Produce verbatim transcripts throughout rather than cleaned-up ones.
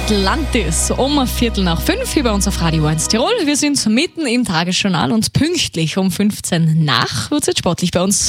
Atlantis um Viertel nach fünf hier bei uns auf Radio eins Tirol. Wir sind mitten im Tagesjournal und pünktlich um fünfzehn nach wird es jetzt sportlich bei uns.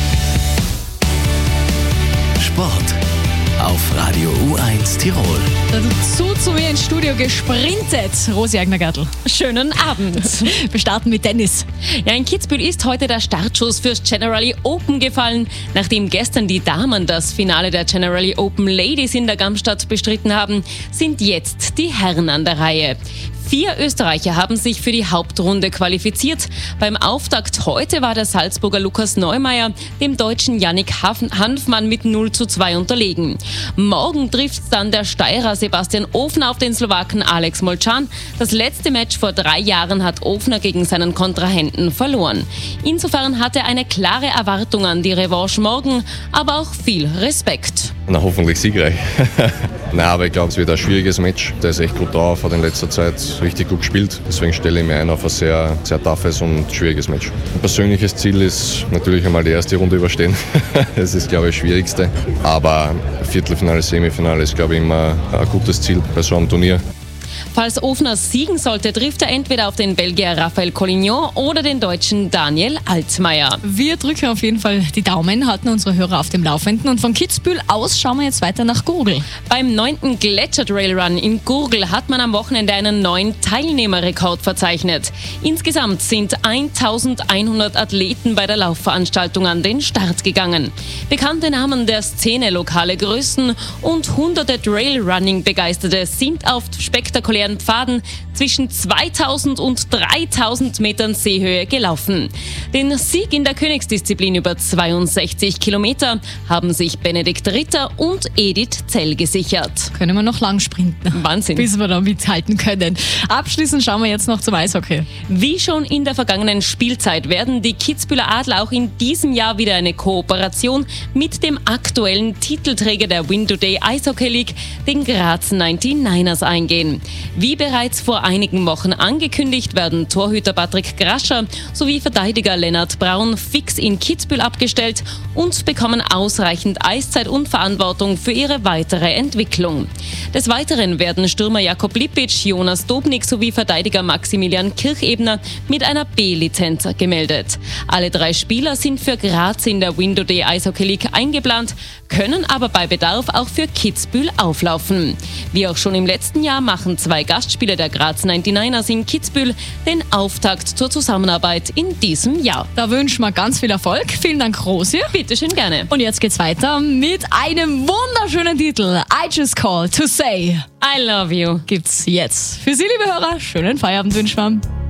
Sport auf Radio U eins Tirol. Dazu zu mir ins Studio gesprintet, Rosi Eigner-Gartl. Schönen Abend. Wir starten mit Tennis. Ja, in Kitzbühel ist heute der Startschuss fürs Generali Open gefallen. Nachdem gestern die Damen das Finale der Generali Open Ladies in der Gamstadt bestritten haben, sind jetzt die Herren an der Reihe. Vier Österreicher haben sich für die Hauptrunde qualifiziert. Beim Auftakt heute war der Salzburger Lukas Neumeier dem deutschen Yannick Hanfmann mit null zu zwei unterlegen. Morgen trifft dann der Steirer Sebastian Ofner auf den Slowaken Alex Molchan. Das letzte Match vor drei Jahren hat Ofner gegen seinen Kontrahenten verloren. Insofern hat er eine klare Erwartung an die Revanche morgen, aber auch viel Respekt. Na, hoffentlich siegreich. Nein, aber ich glaube, es wird ein schwieriges Match. Der ist echt gut drauf, hat in letzter Zeit richtig gut gespielt. Deswegen stelle ich mir ein auf ein sehr, sehr toughes und schwieriges Match. Ein persönliches Ziel ist natürlich einmal die erste Runde überstehen. Das ist, glaube ich, das Schwierigste. Aber Viertelfinale, Semifinale ist, glaube ich, immer ein gutes Ziel bei so einem Turnier. Falls Ofner siegen sollte, trifft er entweder auf den Belgier Raphael Collignon oder den Deutschen Daniel Altmaier. Wir drücken auf jeden Fall die Daumen, halten unsere Hörer auf dem Laufenden. Und von Kitzbühel aus schauen wir jetzt weiter nach Gurgel. Beim neunten Gletscher-Trail-Run in Gurgel hat man am Wochenende einen neuen Teilnehmerrekord verzeichnet. Insgesamt sind eintausendeinhundert Athleten bei der Laufveranstaltung an den Start gegangen. Bekannte Namen der Szene, lokale Größen und hunderte Trailrunning-Begeisterte sind auf spektakulären Pfaden zwischen zweitausend und dreitausend Metern Seehöhe gelaufen. Den Sieg in der Königsdisziplin über zweiundsechzig Kilometer haben sich Benedikt Ritter und Edith Zell gesichert. Können wir noch lang sprinten. Wahnsinn. Bis wir da mithalten können. Abschließend schauen wir jetzt noch zum Eishockey. Wie schon in der vergangenen Spielzeit werden die Kitzbüheler Adler auch in diesem Jahr wieder eine Kooperation mit dem aktuellen Titelträger der Window Day Eishockey League, den Graz neunundneunzigers, eingehen. Wie bereits vor einigen Wochen angekündigt, werden Torhüter Patrick Grascher sowie Verteidiger Lennart Braun fix in Kitzbühel abgestellt und bekommen ausreichend Eiszeit und Verantwortung für ihre weitere Entwicklung. Des Weiteren werden Stürmer Jakob Lippic, Jonas Dobnik sowie Verteidiger Maximilian Kirchebner mit einer B-Lizenz gemeldet. Alle drei Spieler sind für Graz in der Window Day Eishockey League eingeplant, können aber bei Bedarf auch für Kitzbühel auflaufen. Wie auch schon im letzten Jahr machen zwei Gastspiele der Graz neunundneunzigers in Kitzbühel den Auftakt zur Zusammenarbeit in diesem Jahr. Da wünschen wir ganz viel Erfolg. Vielen Dank, Rosi. Bitte schön, gerne. Und jetzt geht's weiter mit einem wunderschönen Titel. I Just Call to Say I Love You. Gibt's jetzt. Für Sie, liebe Hörer, schönen Feierabend wünschen wir.